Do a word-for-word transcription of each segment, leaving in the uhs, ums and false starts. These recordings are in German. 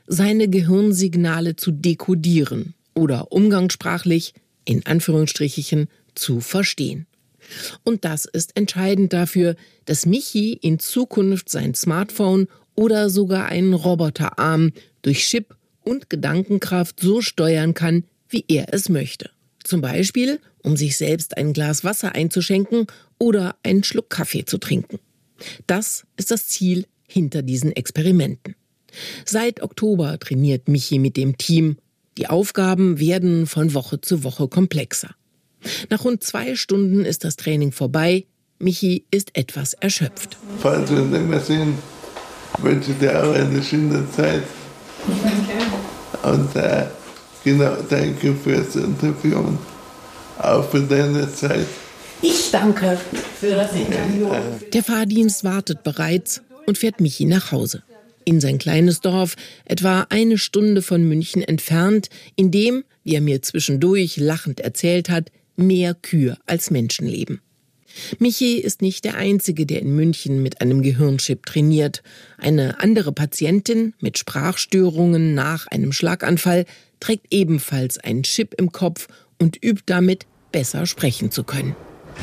seine Gehirnsignale zu dekodieren oder umgangssprachlich, in Anführungsstrichen, zu verstehen. Und das ist entscheidend dafür, dass Michi in Zukunft sein Smartphone oder sogar einen Roboterarm durch Chip und Gedankenkraft so steuern kann, wie er es möchte. Zum Beispiel, um sich selbst ein Glas Wasser einzuschenken oder einen Schluck Kaffee zu trinken. Das ist das Ziel hinter diesen Experimenten. Seit Oktober trainiert Michi mit dem Team. Die Aufgaben werden von Woche zu Woche komplexer. Nach rund zwei Stunden ist das Training vorbei. Michi ist etwas erschöpft. Falls wir uns nicht mehr sehen, wünsche ich dir auch eine schöne Zeit. Danke. Und äh, genau, danke fürs Interview und auch für deine Zeit. Ich danke für das Interview. Der Fahrdienst wartet bereits und fährt Michi nach Hause. In sein kleines Dorf, etwa eine Stunde von München entfernt, in dem, wie er mir zwischendurch lachend erzählt hat, mehr Kühe als Menschen leben. Michi ist nicht der Einzige, der in München mit einem Gehirnchip trainiert. Eine andere Patientin mit Sprachstörungen nach einem Schlaganfall trägt ebenfalls einen Chip im Kopf und übt damit, besser sprechen zu können.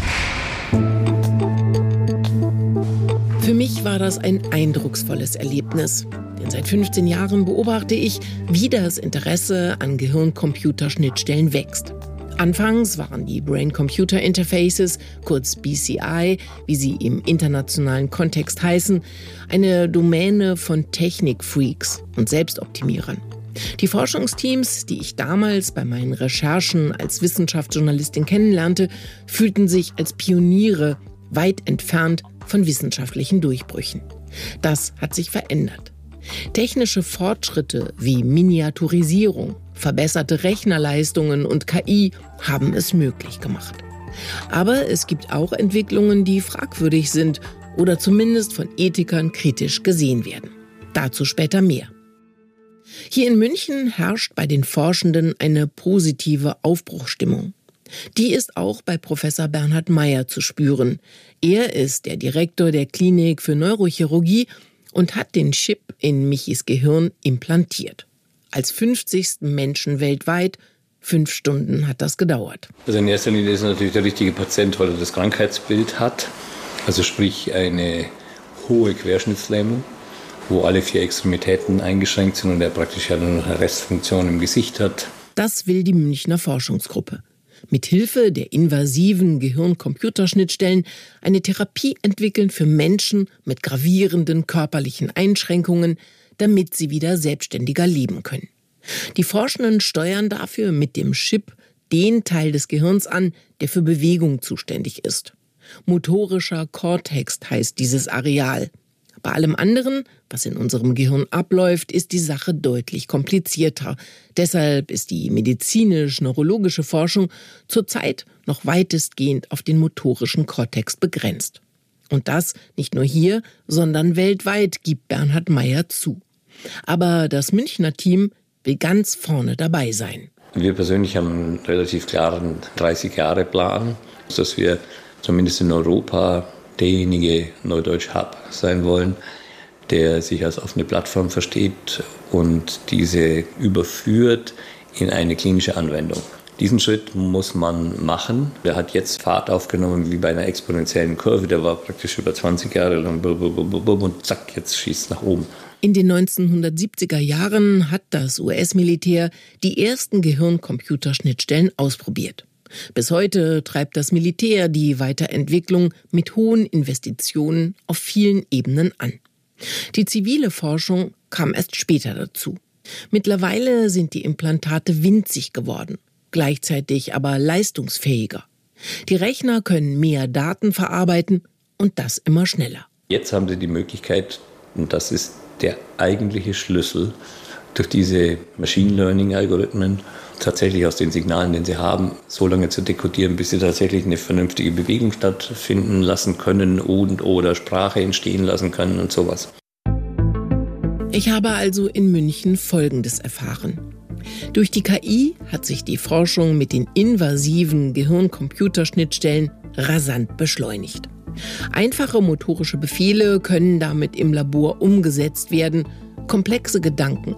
Für mich war das ein eindrucksvolles Erlebnis. Denn seit fünfzehn Jahren beobachte ich, wie das Interesse an Gehirn-Computer-Schnittstellen wächst. Anfangs waren die Brain-Computer-Interfaces, kurz B C I, wie sie im internationalen Kontext heißen, eine Domäne von Technikfreaks und Selbstoptimierern. Die Forschungsteams, die ich damals bei meinen Recherchen als Wissenschaftsjournalistin kennenlernte, fühlten sich als Pioniere, weit entfernt von wissenschaftlichen Durchbrüchen. Das hat sich verändert. Technische Fortschritte wie Miniaturisierung, verbesserte Rechnerleistungen und K I haben es möglich gemacht. Aber es gibt auch Entwicklungen, die fragwürdig sind oder zumindest von Ethikern kritisch gesehen werden. Dazu später mehr. Hier in München herrscht bei den Forschenden eine positive Aufbruchsstimmung. Die ist auch bei Professor Bernhard Meyer zu spüren. Er ist der Direktor der Klinik für Neurochirurgie und hat den Chip in Michis Gehirn implantiert. Als fünfzigsten Menschen weltweit. Fünf Stunden hat das gedauert. Also in erster Linie ist natürlich der richtige Patient, weil er das Krankheitsbild hat. Also sprich eine hohe Querschnittslähmung, wo alle vier Extremitäten eingeschränkt sind und er praktisch ja nur noch eine Restfunktion im Gesicht hat. Das will die Münchner Forschungsgruppe. Mit Hilfe der invasiven Gehirn-Computer-Schnittstellen eine Therapie entwickeln für Menschen mit gravierenden körperlichen Einschränkungen, damit sie wieder selbstständiger leben können. Die Forschenden steuern dafür mit dem Chip den Teil des Gehirns an, der für Bewegung zuständig ist. Motorischer Kortex heißt dieses Areal. Bei allem anderen, was in unserem Gehirn abläuft, ist die Sache deutlich komplizierter. Deshalb ist die medizinisch-neurologische Forschung zurzeit noch weitestgehend auf den motorischen Kortex begrenzt. Und das nicht nur hier, sondern weltweit, gibt Bernhard Meyer zu. Aber das Münchner Team will ganz vorne dabei sein. Wir persönlich haben einen relativ klaren dreißig-Jahre-Plan, dass wir zumindest in Europa derjenige Neudeutsch-Hub sein wollen, der sich als offene Plattform versteht und diese überführt in eine klinische Anwendung. Diesen Schritt muss man machen. Der hat jetzt Fahrt aufgenommen wie bei einer exponentiellen Kurve. Der war praktisch über zwanzig Jahre lang und zack, jetzt schießt es nach oben. In den neunzehnhundertsiebziger Jahren hat das U S-Militär die ersten Gehirn-Computer-Schnittstellen ausprobiert. Bis heute treibt das Militär die Weiterentwicklung mit hohen Investitionen auf vielen Ebenen an. Die zivile Forschung kam erst später dazu. Mittlerweile sind die Implantate winzig geworden, gleichzeitig aber leistungsfähiger. Die Rechner können mehr Daten verarbeiten und das immer schneller. Jetzt haben sie die Möglichkeit, und das ist der eigentliche Schlüssel, durch diese Machine Learning-Algorithmen tatsächlich aus den Signalen, den sie haben, so lange zu dekodieren, bis sie tatsächlich eine vernünftige Bewegung stattfinden lassen können und oder Sprache entstehen lassen können und sowas. Ich habe also in München Folgendes erfahren. Durch die K I hat sich die Forschung mit den invasiven Gehirn-Computer-Schnittstellen rasant beschleunigt. Einfache motorische Befehle können damit im Labor umgesetzt werden, komplexe Gedanken